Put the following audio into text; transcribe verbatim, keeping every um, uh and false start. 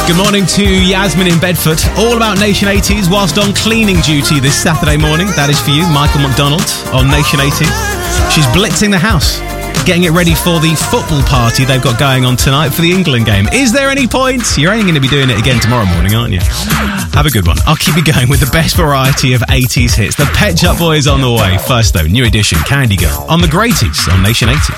Good morning to Yasmin in Bedford. All about Nation eighties whilst on cleaning duty this Saturday morning. That is for you, Michael McDonald on Nation eighties. She's blitzing the house, getting it ready for the football party they've got going on tonight for the England game. Is there any point? You're only going to be doing it again tomorrow morning, aren't you? Have a good one. I'll keep you going with the best variety of eighties hits. The Pet Shop Boys on the way. First though, new edition, Candy Girl on the Greaties on Nation eighty.